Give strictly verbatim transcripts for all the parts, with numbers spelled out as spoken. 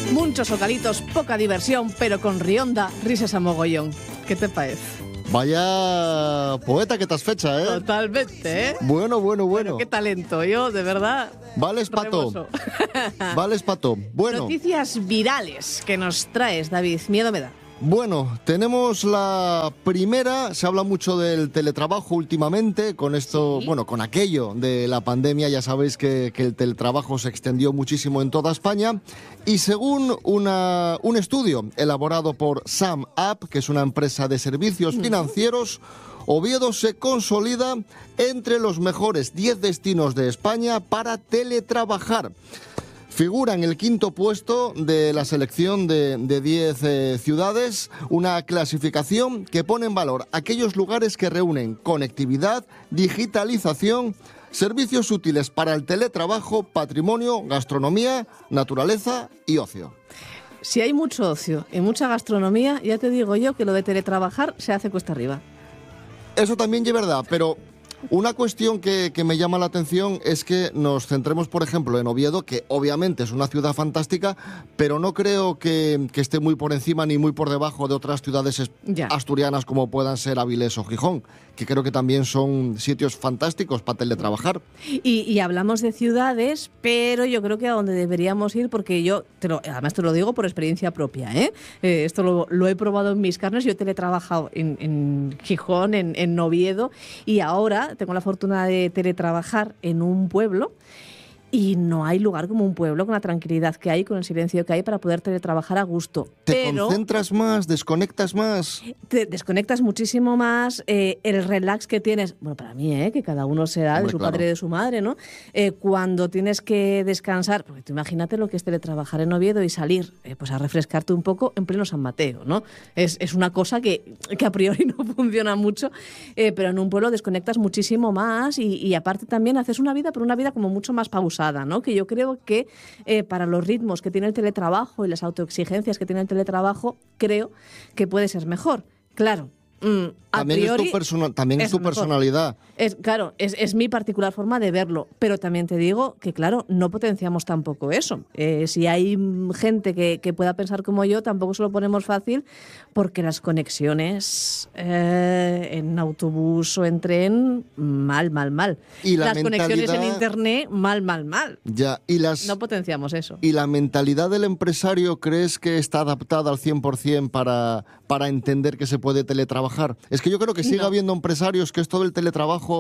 Muchos ocalitos, poca diversión, pero con Rionda, risas a mogollón. ¿Qué te parece? Vaya poeta que te has fecha, ¿eh? Totalmente, ¿eh? Bueno, bueno, bueno. Pero qué talento, yo, de verdad. Vales pato. reboso. Vales pato. Bueno. Noticias virales que nos traes, David. Miedo me da. Bueno, tenemos la primera. Se habla mucho del teletrabajo últimamente, con esto, Sí. bueno, con aquello de la pandemia. Ya sabéis que, que el teletrabajo se extendió muchísimo en toda España. Y según una, un estudio elaborado por Sam App, que es una empresa de servicios financieros, Oviedo se consolida entre los mejores diez destinos de España para teletrabajar. Figura en el quinto puesto de la selección de diez eh, ciudades, una clasificación que pone en valor aquellos lugares que reúnen conectividad, digitalización, servicios útiles para el teletrabajo, patrimonio, gastronomía, naturaleza y ocio. Si hay mucho ocio y mucha gastronomía, ya te digo yo que lo de teletrabajar se hace cuesta arriba. Eso también es verdad, pero una cuestión que, que me llama la atención es que nos centremos, por ejemplo, en Oviedo, que obviamente es una ciudad fantástica, pero no creo que, que esté muy por encima ni muy por debajo de otras ciudades es- Ya. asturianas como puedan ser Avilés o Gijón, que creo que también son sitios fantásticos para teletrabajar. Y, y hablamos de ciudades, pero yo creo que a donde deberíamos ir, porque yo, te lo, además te lo digo por experiencia propia, ¿eh? Eh, esto lo, lo he probado en mis carnes, yo he teletrabajado en, en Gijón, en, en Oviedo, y ahora tengo la fortuna de teletrabajar en un pueblo. Y no hay lugar como un pueblo, con la tranquilidad que hay, con el silencio que hay para poder teletrabajar a gusto. Te Pero concentras más, desconectas más. te desconectas muchísimo más, eh, el relax que tienes, bueno, para mí, ¿eh? Que cada uno será de Hombre, su claro. padre y de su madre, ¿no? Eh, cuando tienes que descansar, porque tú imagínate lo que es teletrabajar en Oviedo y salir eh, pues a refrescarte un poco en pleno San Mateo, ¿no? Es, es una cosa que, que a priori no funciona mucho, eh, pero en un pueblo desconectas muchísimo más y, y aparte también haces una vida, pero una vida como mucho más pausada, ¿no? Que yo creo que eh, para los ritmos que tiene el teletrabajo y las autoexigencias que tiene el teletrabajo, creo que puede ser mejor. Claro, mm, a También priori es tu, persona- también es es tu mejor. personalidad. Es, claro, es, es mi particular forma de verlo, pero también te digo que, claro, no potenciamos tampoco eso. Eh, si hay mm, gente que, que pueda pensar como yo, tampoco se lo ponemos fácil, porque las conexiones eh, en autobús o en tren, mal, mal, mal. Y la las conexiones en mentalidad- internet, mal, mal, mal. Ya, y las... No potenciamos eso. ¿Y la mentalidad del empresario crees que está adaptada al cien por ciento para, para entender que se puede teletrabajar? Es que yo creo que sigue No. habiendo empresarios que esto del teletrabajo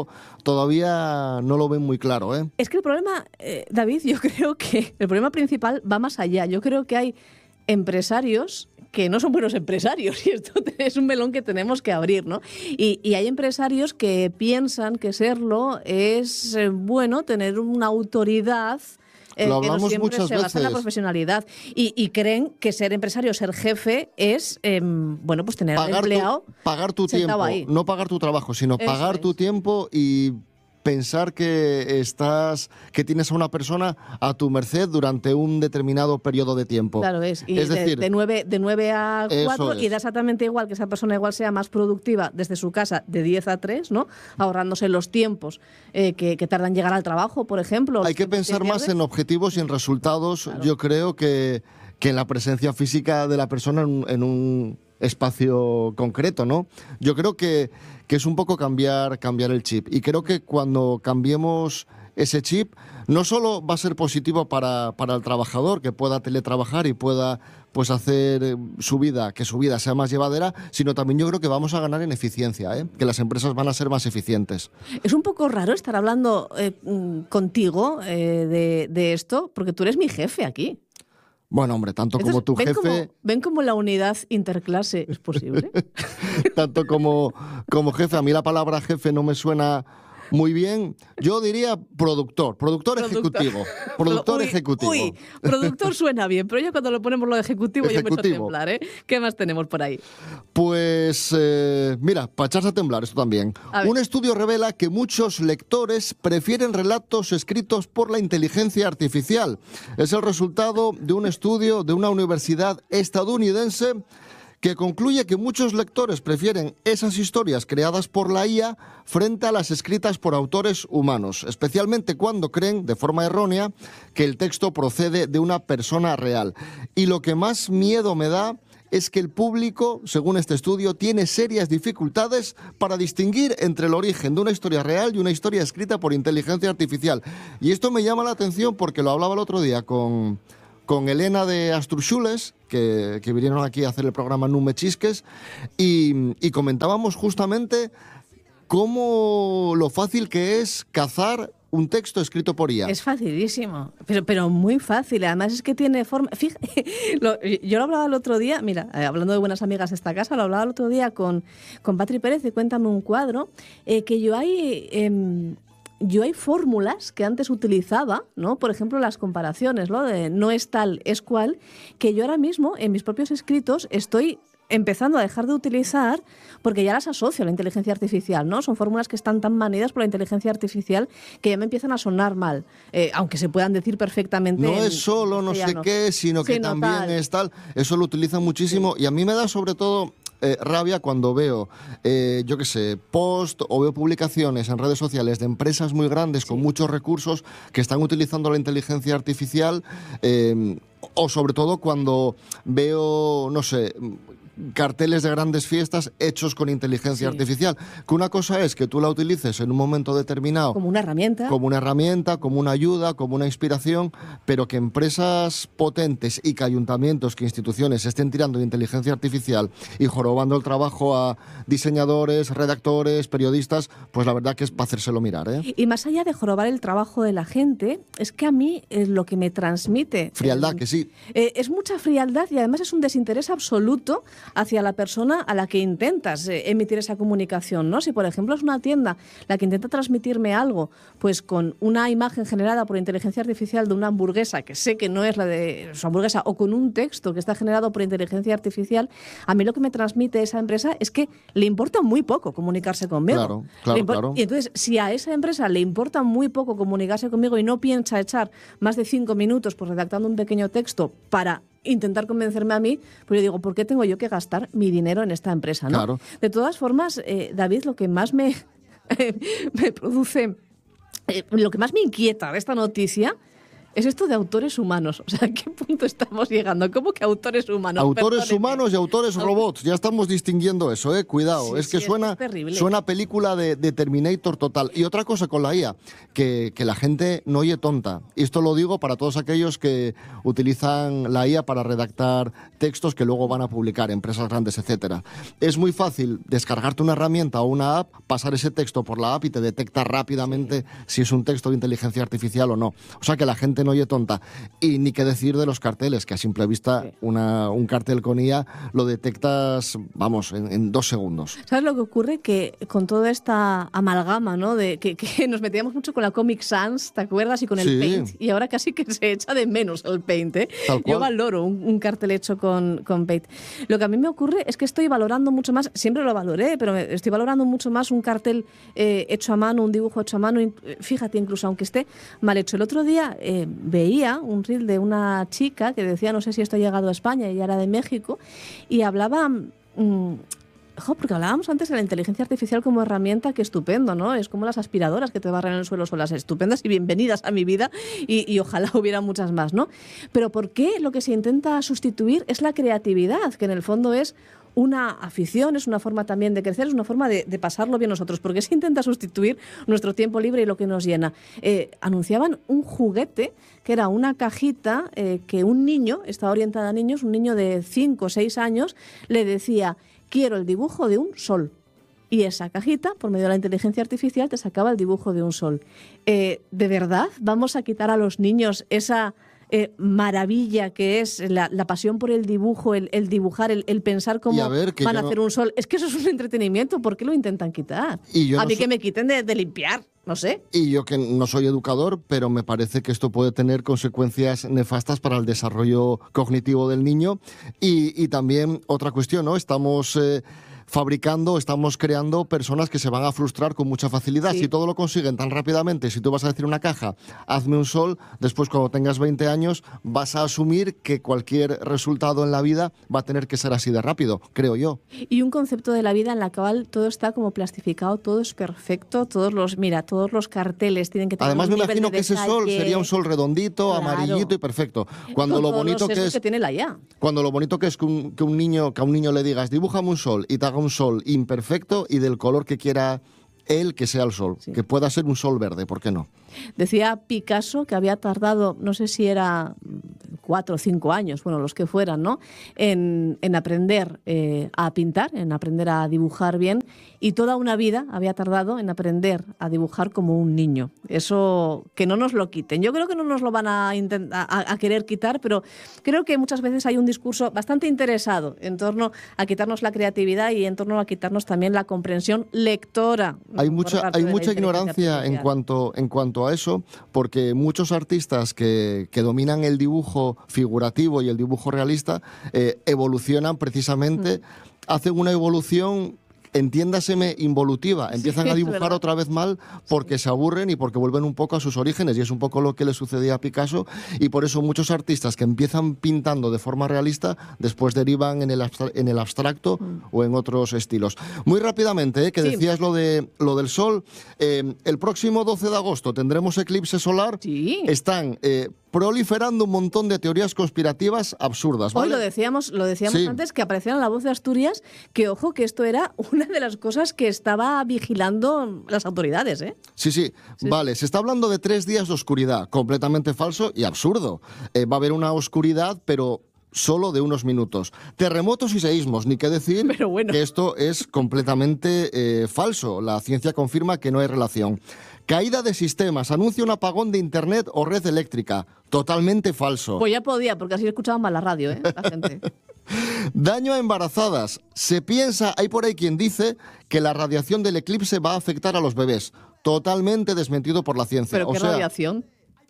todavía no lo ven muy claro, ¿eh? Es que el problema, eh, David, yo creo que el problema principal va más allá. Yo creo que hay empresarios que no son buenos empresarios y esto es un melón que tenemos que abrir, ¿no? Y, y hay empresarios que piensan que serlo es eh, bueno, tener una autoridad eh, Lo que no hablamos siempre muchas se basa en la veces. profesionalidad y, y creen que ser empresario, ser jefe es, em, bueno, pues tener al Pagar empleado tu, pagar tu sentado tiempo, ahí. no pagar tu trabajo, sino Eso pagar es. tu tiempo y pensar que estás, que tienes a una persona a tu merced durante un determinado periodo de tiempo. Claro, es. Y es de, decir, de, nueve, de nueve a Eso cuatro y es. da exactamente igual que esa persona igual sea más productiva desde su casa de diez a tres, ¿no? Ahorrándose los tiempos eh, que, que tardan en llegar al trabajo, por ejemplo. hay que pensar más en objetivos y en resultados. Claro. Yo creo que, que en la presencia física de la persona en, un- en un espacio concreto, ¿no? Yo creo que, que es un poco cambiar, cambiar el chip. Y creo que cuando cambiemos ese chip, no solo va a ser positivo para, para el trabajador, que pueda teletrabajar y pueda pues hacer eh, su vida, que su vida sea más llevadera, sino también yo creo que vamos a ganar en eficiencia, ¿eh? Que las empresas van a ser más eficientes. Es un poco raro estar hablando eh, mm, contigo eh, de, de esto, porque tú eres mi jefe aquí. Bueno, hombre, tanto Entonces, como tu ¿ven jefe... Cómo, ¿Ven cómo la unidad interclase es posible? tanto como, como jefe. A mí la palabra jefe no me suena muy bien. Yo diría productor, productor, Productor. ejecutivo. Productor Uy, ejecutivo. Uy, productor suena bien, pero yo cuando lo ponemos lo de ejecutivo, yo me echo a Ejecutivo. temblar, ¿eh? ¿Qué más tenemos por ahí? Pues eh, mira, para echarse a temblar esto también. A ver. Un estudio revela que muchos lectores prefieren relatos escritos por la inteligencia artificial. Es el resultado de un estudio de una universidad estadounidense que concluye que muchos lectores prefieren esas historias creadas por la I A frente a las escritas por autores humanos, especialmente cuando creen, de forma errónea, que el texto procede de una persona real. Y lo que más miedo me da es que el público, según este estudio, tiene serias dificultades para distinguir entre el origen de una historia real y una historia escrita por inteligencia artificial. Y esto me llama la atención porque lo hablaba el otro día con... con Elena de Astruxules, que, que vinieron aquí a hacer el programa No Me Chisques, y, y comentábamos justamente cómo lo fácil que es cazar un texto escrito por I A. Es facilísimo, pero, pero muy fácil. Además es que tiene forma... Fíjate, lo, yo lo hablaba el otro día, mira, eh, hablando de buenas amigas de esta casa, lo hablaba el otro día con, con Patri Pérez de Cuéntame un cuadro, eh, que yo hay... Eh, Yo hay fórmulas que antes utilizaba, ¿no? Por ejemplo, las comparaciones, ¿no? De no es tal, es cual, que yo ahora mismo en mis propios escritos estoy empezando a dejar de utilizar porque ya las asocio a la inteligencia artificial, ¿no? Son fórmulas que están tan manidas por la inteligencia artificial que ya me empiezan a sonar mal, eh, aunque se puedan decir perfectamente. No en, es solo no sé qué, sino que sí, no, también tal. es tal. Eso lo utilizan muchísimo sí. Y a mí me da sobre todo... Eh, rabia cuando veo, eh, yo qué sé, post o veo publicaciones en redes sociales de empresas muy grandes sí. con muchos recursos que están utilizando la inteligencia artificial, eh, o sobre todo cuando veo, no sé, carteles de grandes fiestas hechos con inteligencia sí. artificial. Que una cosa es que tú la utilices en un momento determinado como una herramienta, como una herramienta, como una ayuda, como una inspiración, pero que empresas potentes y que ayuntamientos, que instituciones estén tirando de inteligencia artificial y jorobando el trabajo a diseñadores, redactores, periodistas, pues la verdad que es para hacérselo mirar, ¿eh? Y más allá de jorobar el trabajo de la gente, es que a mí es lo que me transmite... Frialdad, eh, que sí. Eh, es mucha frialdad y además es un desinterés absoluto hacia la persona a la que intentas eh, emitir esa comunicación, ¿no? Si, por ejemplo, es una tienda la que intenta transmitirme algo, pues con una imagen generada por inteligencia artificial de una hamburguesa, que sé que no es la de su hamburguesa, o con un texto que está generado por inteligencia artificial, a mí lo que me transmite esa empresa es que le importa muy poco comunicarse conmigo. Claro, claro, claro. Y entonces, si a esa empresa le importa muy poco comunicarse conmigo y no piensa echar más de cinco minutos pues, redactando un pequeño texto para intentar convencerme a mí, pues yo digo, ¿por qué tengo yo que gastar mi dinero en esta empresa? ¿No? Claro. De todas formas, eh, David, lo que más me, me produce, eh, lo que más me inquieta de esta noticia es esto de autores humanos. O sea, ¿a qué punto estamos llegando? ¿Cómo que autores humanos? Autores Perdóneme. humanos y autores robots. Ya estamos distinguiendo eso, ¿eh? Cuidado. Sí, es que sí, suena, es suena película de, de Terminator total. Y otra cosa con la I A, que, que la gente no oye tonta. Y esto lo digo para todos aquellos que utilizan la I A para redactar textos que luego van a publicar empresas grandes, etcétera. Es muy fácil descargarte una herramienta o una app, pasar ese texto por la app y te detecta rápidamente si es un texto de inteligencia artificial o no. O sea que la gente no oye tonta. Y ni qué decir de los carteles, que a simple vista sí. una, un cartel con I A lo detectas, vamos, en, en dos segundos. ¿Sabes lo que ocurre? Que con toda esta amalgama, ¿no? De que, que nos metíamos mucho con la Comic Sans, ¿te acuerdas? Y con el sí. Paint. Y ahora casi que se echa de menos el Paint, ¿eh? Yo valoro un, un cartel hecho con, con Paint. Lo que a mí me ocurre es que estoy valorando mucho más, siempre lo valoré, pero estoy valorando mucho más un cartel eh, hecho a mano, un dibujo hecho a mano. Fíjate, incluso aunque esté mal hecho. El otro día eh, veía un reel de una chica que decía, no sé si esto ha llegado a España, ella era de México, y hablaba... Mmm, Jo, porque hablábamos antes de la inteligencia artificial como herramienta, que estupendo, ¿no? Es como las aspiradoras que te barren el suelo, son las estupendas y bienvenidas a mi vida y, y ojalá hubiera muchas más, ¿no? Pero ¿por qué lo que se intenta sustituir es la creatividad, que en el fondo es una afición, es una forma también de crecer, es una forma de, de pasarlo bien nosotros? ¿Por qué se intenta sustituir nuestro tiempo libre y lo que nos llena? Eh, anunciaban un juguete que era una cajita eh, que un niño, estaba orientada a niños, un niño de cinco o seis años, le decía... quiero el dibujo de un sol. Y esa cajita, por medio de la inteligencia artificial, te sacaba el dibujo de un sol. Eh, ¿De verdad vamos a quitar a los niños esa eh, maravilla que es la, la pasión por el dibujo, el, el dibujar, el, el pensar cómo a ver, van a hacer no... un sol? Es que eso es un entretenimiento. ¿Por qué lo intentan quitar? Y yo a no mí so... que me quiten de, de limpiar. No sé. Y yo que no soy educador, pero me parece que esto puede tener consecuencias nefastas para el desarrollo cognitivo del niño. Y, y también otra cuestión, ¿no? Estamos... Eh, fabricando, estamos creando personas que se van a frustrar con mucha facilidad. Sí. Si todo lo consiguen tan rápidamente, si tú vas a decir a una caja, hazme un sol, después cuando tengas veinte años vas a asumir que cualquier resultado en la vida va a tener que ser así de rápido, creo yo. Y un concepto de la vida en la cual todo está como plastificado, todo es perfecto, todos los, mira, todos los carteles tienen que tener Además un me nivel imagino de que ese detalle. sol sería un sol redondito, Claro. amarillito y perfecto. Cuando Con lo todos bonito los que sesgos es que tiene la I A. Cuando lo bonito que es que un, que un niño que a un niño le digas, dibújame un sol y te haga un sol imperfecto y del color que quiera él que sea el sol, Sí. que pueda ser un sol verde, ¿por qué no? Decía Picasso que había tardado, no sé si era cuatro o cinco años, bueno, los que fueran, ¿no? En, en aprender eh, a pintar, en aprender a dibujar bien, y toda una vida había tardado en aprender a dibujar como un niño. Eso, que no nos lo quiten. Yo creo que no nos lo van a, intent- a, a querer quitar, pero creo que muchas veces hay un discurso bastante interesado en torno a quitarnos la creatividad y en torno a quitarnos también la comprensión lectora. Hay por mucha, parte hay de la mucha inteligencia ignorancia en artificial. cuanto, en cuanto a eso, porque muchos artistas que, que dominan el dibujo figurativo y el dibujo realista eh, evolucionan precisamente, mm. hacen una evolución, entiéndaseme, involutiva. Empiezan Sí, a es dibujar verdad. otra vez mal porque sí. se aburren y porque vuelven un poco a sus orígenes, y es un poco lo que le sucedía a Picasso, y por eso muchos artistas que empiezan pintando de forma realista después derivan en el, abstra- en el abstracto mm. o en otros estilos. Muy rápidamente, ¿eh? que Sí. decías lo, de, lo del sol, eh, el próximo doce de agosto tendremos eclipse solar. Sí. Están eh, proliferando un montón de teorías conspirativas absurdas, ¿vale? Hoy lo decíamos, lo decíamos Sí. antes, que aparecía en La Voz de Asturias, que ojo, que esto era una de las cosas que estaba vigilando las autoridades, ¿eh? Sí, sí, Sí. vale, se está hablando de tres días de oscuridad, completamente falso y absurdo. Eh, va a haber una oscuridad, pero solo de unos minutos. Terremotos y seísmos, ni qué decir Pero bueno. que esto es completamente eh, falso. La ciencia confirma que no hay relación. Caída de sistemas, anuncia un apagón de internet o red eléctrica. Totalmente falso. Pues ya podía, porque así escuchaban más la radio, ¿eh? La gente. Daño a embarazadas. Se piensa, hay por ahí quien dice que la radiación del eclipse va a afectar a los bebés. Totalmente desmentido por la ciencia. Pero o qué sea, radiación.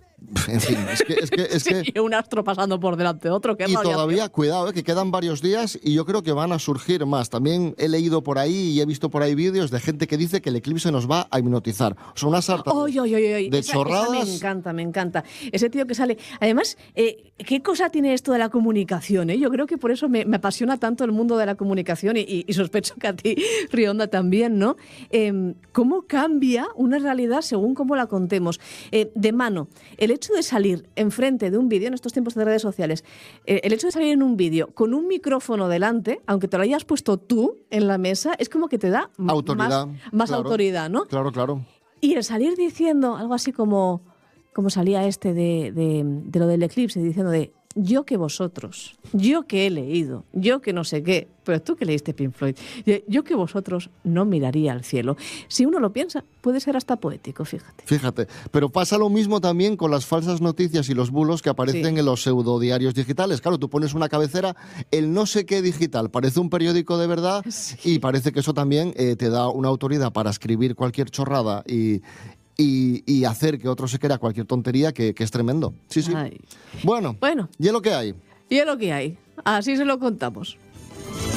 En fin, es que... Es que, es que Sí, un astro pasando por delante de otro, qué y radiación. todavía, cuidado, eh, que quedan varios días y yo creo que van a surgir más. También he leído por ahí y he visto por ahí vídeos de gente que dice que el eclipse nos va a hipnotizar. Son una sarta Oy, oy, oy, oy. de Esa- chorradas. esa me encanta, me encanta. Ese tío que sale. Además, eh, ¿qué cosa tiene esto de la comunicación? eh? Yo creo que por eso me, me apasiona tanto el mundo de la comunicación y, y- y sospecho que a ti, Rionda, también, ¿no? Eh, ¿Cómo cambia una realidad según cómo la contemos? Eh, de mano, el hecho de salir enfrente de un vídeo, en estos tiempos de redes sociales, eh, el hecho de salir en un vídeo con un micrófono delante, aunque te lo hayas puesto tú en la mesa, es como que te da m- Autoridad, más, más claro. autoridad, ¿no? Claro, claro. Y el salir diciendo algo así como, como salía este de, de, de lo del eclipse, diciendo de yo que vosotros, yo que he leído, yo que no sé qué, pero tú que leíste Pink Floyd, yo que vosotros no miraría al cielo. Si uno lo piensa, puede ser hasta poético, fíjate. Fíjate, pero pasa lo mismo también con las falsas noticias y los bulos que aparecen Sí. en los pseudodiarios digitales. Claro, tú pones una cabecera, el no sé qué digital, parece un periódico de verdad Sí. y parece que eso también eh, te da una autoridad para escribir cualquier chorrada y, y, y hacer que otro se crea cualquier tontería que, que es tremendo. Sí, sí. Ay. Bueno, Bueno, y es lo que hay. y es lo que hay. Así se lo contamos.